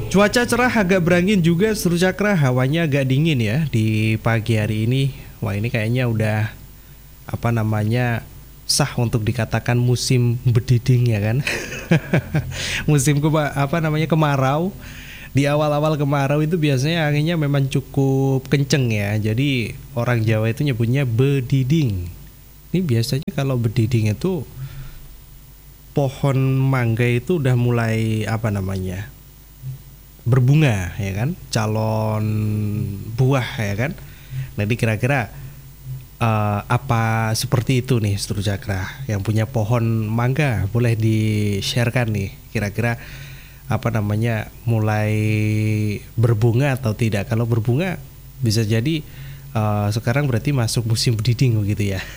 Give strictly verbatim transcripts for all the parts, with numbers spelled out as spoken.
Cuaca cerah agak berangin juga Seru Cakra, hawanya agak dingin ya di pagi hari ini. Wah ini kayaknya udah apa namanya sah untuk dikatakan musim bediding ya kan. Musim kema- apa namanya kemarau. Di awal-awal kemarau itu biasanya anginnya memang cukup kenceng ya. Jadi orang Jawa itu nyebutnya bediding. Ini biasanya kalau bediding itu pohon mangga itu udah mulai apa namanya berbunga ya kan, calon buah ya kan. Jadi kira-kira uh, apa seperti itu nih Seru Cakra yang punya pohon mangga, boleh di-sharekan nih kira-kira apa namanya mulai berbunga atau tidak. Kalau berbunga bisa jadi uh, sekarang berarti masuk musim bediding begitu ya.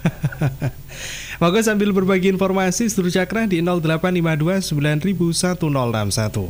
Maka sambil berbagi informasi Seru Cakra di nol delapan lima dua sembilan satu nol enam satu.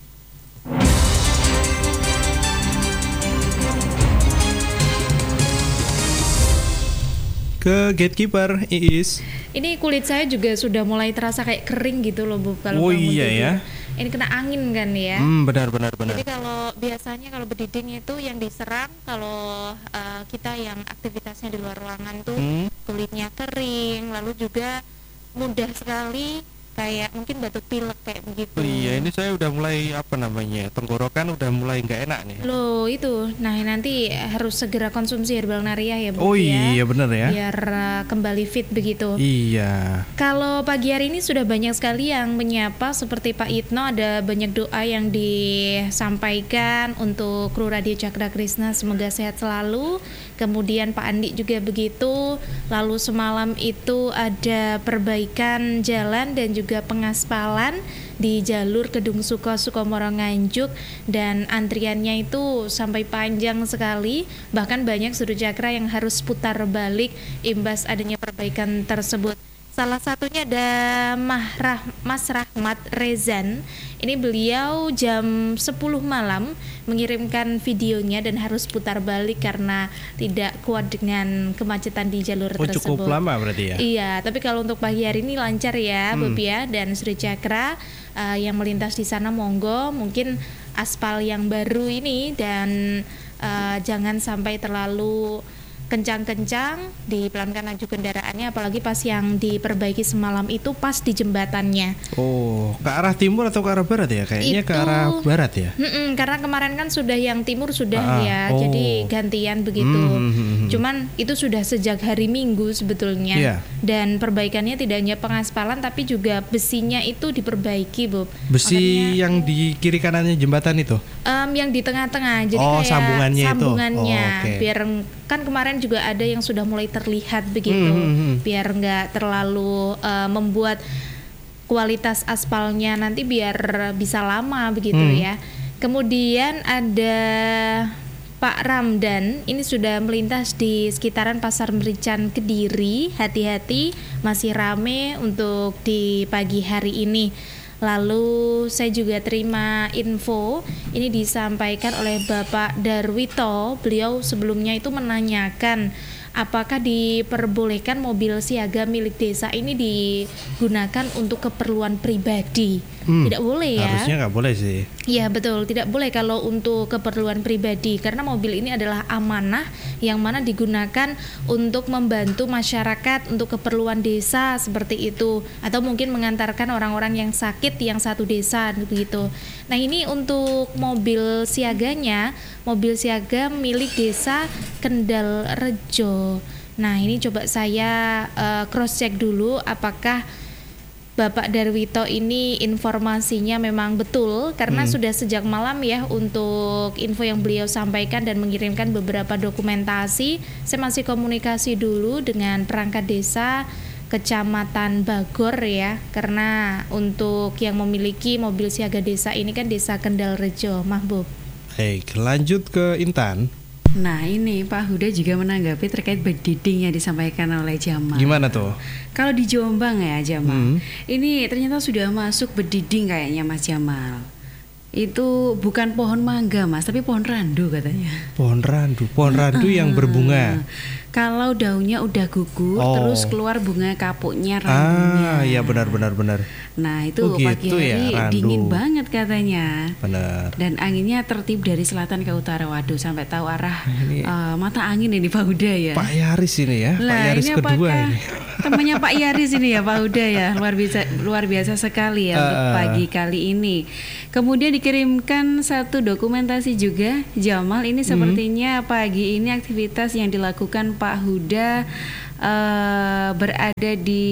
Ke Gatekeeper Iis. Ini kulit saya juga sudah mulai terasa kayak kering gitu loh Bu kalau Oh bangun iya tidur. ya. Ini kena angin kan ya. Hmm, benar benar benar. Jadi kalau biasanya kalau bediding itu yang diserang kalau uh, kita yang aktivitasnya di luar ruangan tuh Hmm. kulitnya kering, lalu juga mudah sekali kayak mungkin batuk pilek kayak begitu. Oh iya, ini saya udah mulai apa namanya tenggorokan udah mulai nggak enak nih. Loh itu, nah nanti harus segera konsumsi herbal nariah ya Bu. Oh ya, iya benar ya. biar uh, kembali fit begitu. Iya. Kalau pagi hari ini sudah banyak sekali yang menyapa seperti Pak Itno, ada banyak doa yang disampaikan untuk kru Radio Cakra Krishna semoga sehat selalu. Kemudian Pak Andi juga begitu. Lalu semalam itu ada perbaikan jalan dan juga pengaspalan di jalur Kedung Suko Sukomoro Nganjuk dan antriannya itu sampai panjang sekali, bahkan banyak Seru Cakra yang harus putar balik imbas adanya perbaikan tersebut. Salah satunya ada Mahrah, Mas Rahmat Rezan. Ini beliau jam sepuluh malam mengirimkan videonya dan harus putar balik karena tidak kuat dengan kemacetan di jalur Oh, tersebut. cukup lama berarti ya. Iya, tapi kalau untuk pagi hari ini lancar ya, Hmm. Bob ya, dan Seru Cakra uh, yang melintas di sana monggo, mungkin aspal yang baru ini dan uh, jangan sampai terlalu kencang-kencang, dipelankan laju kendaraannya, apalagi pas yang diperbaiki semalam itu pas di jembatannya. Oh, ke arah timur atau ke arah barat ya? Kayaknya Itu, ke arah barat ya. Mm-mm, karena kemarin kan sudah yang timur sudah Ah, ya, oh. jadi gantian begitu. Hmm, hmm, hmm. Cuman itu sudah sejak hari Minggu sebetulnya. Iya. Dan perbaikannya tidak hanya pengaspalan tapi juga besinya itu diperbaiki, Bob. Besi Makanya, yang di kiri kanannya jembatan itu. em, yang di tengah-tengah, jadi Oh, kayak sambungannya itu. sambungannya. Oh, oke. Biar kan kemarin juga ada yang sudah mulai terlihat begitu, Hmm, hmm, hmm. biar nggak terlalu eh, membuat kualitas aspalnya nanti biar bisa lama begitu Hmm. ya. Kemudian ada Pak Ramdan, ini sudah melintas di sekitaran Pasar Merican Kediri. Hati-hati, masih rame untuk di pagi hari ini. Lalu saya juga terima info ini disampaikan oleh Bapak Darwito. Beliau sebelumnya itu menanyakan apakah diperbolehkan mobil siaga milik desa ini digunakan untuk keperluan pribadi. Hmm, Tidak boleh ya. Harusnya nggak boleh sih. Iya betul, tidak boleh kalau untuk keperluan pribadi karena mobil ini adalah amanah yang mana digunakan untuk membantu masyarakat untuk keperluan desa seperti itu, atau mungkin mengantarkan orang-orang yang sakit yang satu desa begitu. Nah ini untuk mobil siaganya, mobil siaga milik desa Kendal Rejo. Nah ini coba saya uh, cross check dulu apakah Bapak Darwito ini informasinya memang betul karena Hmm. sudah sejak malam ya untuk info yang beliau sampaikan dan mengirimkan beberapa dokumentasi. Saya masih komunikasi dulu dengan perangkat desa Kecamatan Bagor ya, karena untuk yang memiliki mobil siaga desa ini kan Desa Kendal Rejo, Mahbub. Baik, lanjut ke Intan. Nah ini Pak Huda juga menanggapi terkait bediding yang disampaikan oleh Jamal. Gimana tuh? Kalau di Jombang ya Jamal, Hmm. ini ternyata sudah masuk bediding kayaknya Mas Jamal. Itu bukan pohon mangga Mas, tapi pohon randu katanya. Pohon randu, pohon randu yang berbunga. kalau daunnya udah gugur, Oh. terus keluar bunga kapuknya, randunya. Ah, iya benar benar benar. Nah itu Oh, pagi gitu hari ya, randu. dingin banget katanya. Benar. Dan anginnya tertib dari selatan ke utara. Waduh, sampai tahu arah Ini- eh, mata angin ini Pak Huda ya. Pak Yaris ini ya, Pak Lah, Yaris ini kedua apakah ini. temannya Pak Yaris ini ya Pak Huda ya. Luar biasa luar biasa sekali ya untuk Uh, uh. pagi kali ini. Kemudian dikirimkan satu dokumentasi juga Jamal, ini Hmm. sepertinya pagi ini aktivitas yang dilakukan Pak Huda eh, berada di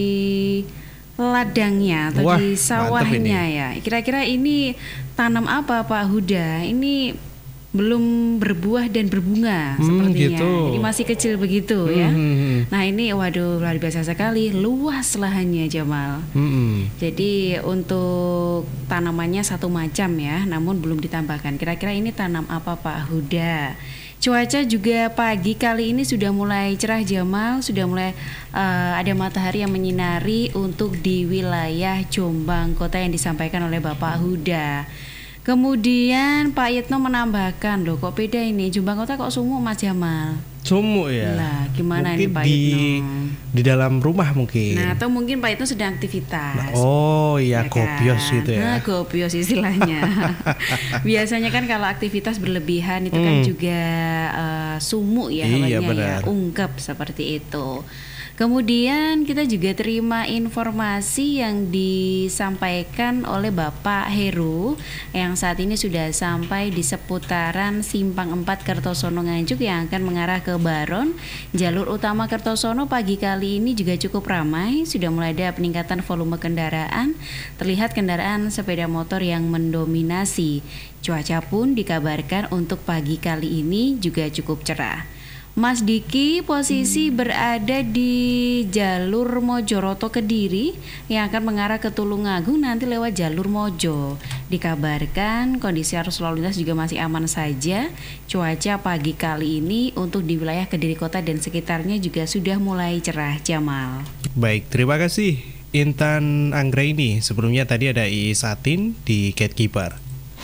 ladangnya atau Wah, di mantep sawahnya ya. Kira-kira ini tanam apa Pak Huda? Ini belum berbuah dan berbunga Hmm, sepertinya. gitu. Jadi masih kecil begitu ya. Hmm, hmm, hmm. Nah ini waduh luar biasa sekali, luas lahannya Jamal. Hmm. Jadi untuk tanamannya satu macam ya, namun belum ditambahkan. Kira-kira ini tanam apa Pak Huda? Cuaca juga pagi kali ini sudah mulai cerah Jamal, sudah mulai eh, ada matahari yang menyinari untuk di wilayah Jombang Kota yang disampaikan oleh Bapak Huda. Kemudian Pak Yitno menambahkan, loh kok beda ini, Jombang Kota kok sumuk Mas Jamal? Sumuk ya. Lah, gimana Mungkin nih Pak di Yitno? di dalam rumah mungkin. Nah, atau mungkin Pak Yitno sedang aktivitas. Oh iya, Ya kopios kan? gitu ya. Nah, kopios istilahnya. Biasanya kan kalau aktivitas berlebihan itu kan Hmm. juga eh, sumuk ya Iya, hawanya ya, benar. ungkep seperti itu. Kemudian kita juga terima informasi yang disampaikan oleh Bapak Heru yang saat ini sudah sampai di seputaran Simpang empat Kertosono Nganjuk yang akan mengarah ke Baron. Jalur utama Kertosono pagi kali ini juga cukup ramai, sudah mulai ada peningkatan volume kendaraan, terlihat kendaraan sepeda motor yang mendominasi. Cuaca pun dikabarkan untuk pagi kali ini juga cukup cerah. Mas Diki posisi berada di jalur Mojoroto Kediri yang akan mengarah ke Tulungagung nanti lewat jalur Mojo. Dikabarkan kondisi arus lalu lintas juga masih aman saja. Cuaca pagi kali ini untuk di wilayah Kediri Kota dan sekitarnya juga sudah mulai cerah Jamal. Baik, terima kasih Intan Anggraini. Sebelumnya tadi ada Isatin di Gatekeeper.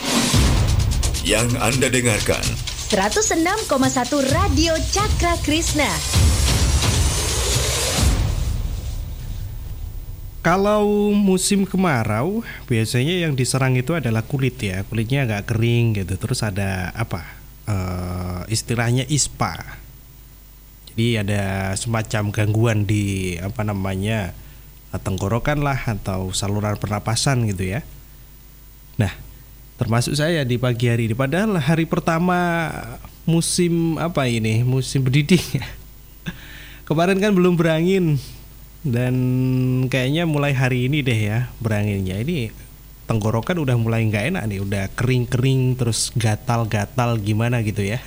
Yang Anda dengarkan seratus enam koma satu Radio Cakra Krishna. Kalau musim kemarau, biasanya yang diserang itu adalah kulit ya. Kulitnya agak kering gitu. Terus ada apa? Eh, istilahnya ispa. Jadi ada semacam gangguan di apa namanya tenggorokan lah atau saluran pernapasan gitu ya. Nah, termasuk saya di pagi hari ini. Padahal hari pertama musim apa ini? Musim berdiding. Kemarin kan belum berangin. Dan kayaknya mulai hari ini deh ya beranginnya. Ini tenggorokan udah mulai nggak enak nih. Udah kering-kering terus gatal-gatal gimana gitu ya.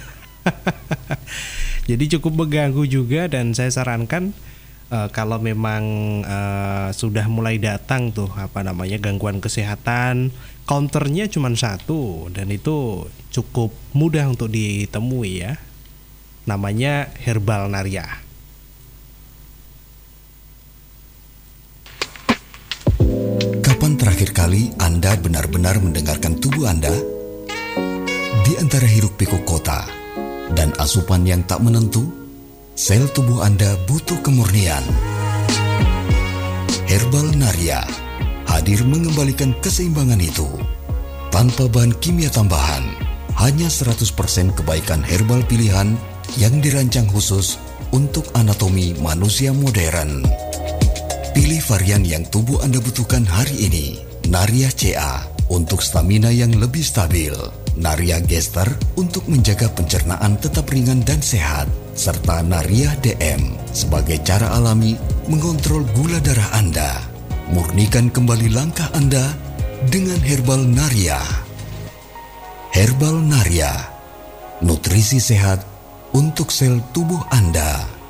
Jadi cukup mengganggu juga. Dan saya sarankan uh, kalau memang uh, sudah mulai datang tuh apa namanya gangguan kesehatan, counternya cuma satu dan itu cukup mudah untuk ditemui ya. Namanya Herbal Naria. Kapan terakhir kali Anda benar-benar mendengarkan tubuh Anda? Di antara hiruk pikuk kota dan asupan yang tak menentu, sel tubuh Anda butuh kemurnian. Herbal Naria hadir mengembalikan keseimbangan itu. Tanpa bahan kimia tambahan, hanya seratus persen kebaikan herbal pilihan yang dirancang khusus untuk anatomi manusia modern. Pilih varian yang tubuh Anda butuhkan hari ini. Naria C A untuk stamina yang lebih stabil. Naria Gester untuk menjaga pencernaan tetap ringan dan sehat. Serta Naria D M sebagai cara alami mengontrol gula darah Anda. Murnikan kembali langkah Anda dengan Herbal Naria. Herbal Naria, nutrisi sehat untuk sel tubuh Anda.